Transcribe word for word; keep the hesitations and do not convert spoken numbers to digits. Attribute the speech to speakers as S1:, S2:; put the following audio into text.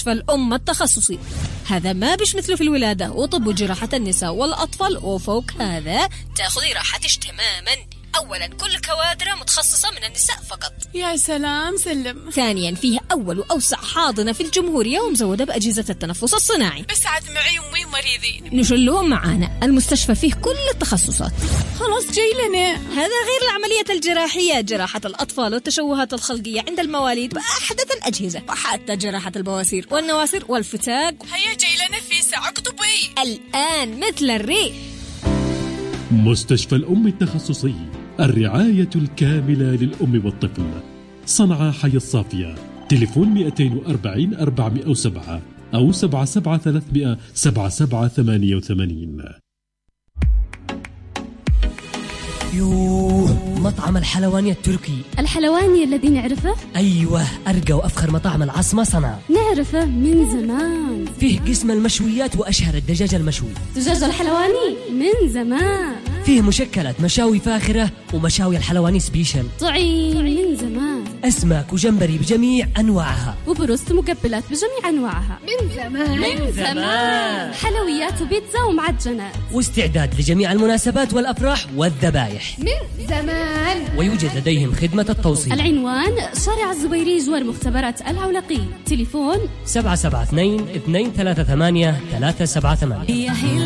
S1: مستشفى الأم التخصصي. هذا ما بش مثله في الولادة وطب وجراحة النساء والأطفال، وفوق هذا تاخذي راحتش تماما. أولا كل كوادر متخصصة من النساء فقط.
S2: يا سلام سلم.
S1: ثانيا فيها أول وأوسع حاضنة في الجمهورية ومزودة بأجهزة التنفس الصناعي.
S2: بس عاد معي أمي مريضين
S1: نشلهم معانا. المستشفى فيه كل التخصصات.
S2: خلاص جاي لنا.
S1: هذا غير العملية الجراحية، جراحة الأطفال والتشوهات الخلقية عند المواليد بأحدث الأجهزة، وحتى جراحة البواسير والنواسير والفتاق.
S2: هيا جاي لنا في ساعة قطبي
S1: الآن مثل الريح.
S3: مستشفى الأم التخصصي، الرعاية الكاملة للأم والطفل. صنعاء حي الصافية. تليفون مئتين وأربعين أربعمئة وسبعة أو سبعة سبعة ثلاثمئة سبعة سبعة ثمانية وثمانين.
S4: يوه، مطعم الحلواني التركي.
S5: الحلواني الذي نعرفه؟
S4: أيوة، أرقى وأفخر مطاعم العاصمة صنعاء.
S5: نعرفه من زمان.
S4: فيه قسم المشويات وأشهر الدجاج المشوي.
S5: دجاج الحلواني من زمان.
S4: فيه مشكلات مشاوي فاخرة ومشاوي الحلواني سبيشل.
S5: طعيم من زمان.
S4: أسماك وجمبري بجميع أنواعها.
S5: وبروست مقبلات بجميع أنواعها.
S6: من زمان.
S5: من زمان. حلويات وبيتزا ومعجنات.
S4: واستعداد لجميع المناسبات والأفراح والذبايح.
S6: من زمان.
S4: ويوجد لديهم خدمة التوصيل.
S5: العنوان شارع الزبيري جوار مختبرات العولقي. تليفون
S4: سبعة سبعة اثنين اثنين ثلاثة ثمانية ثلاثة سبعة ثمانية.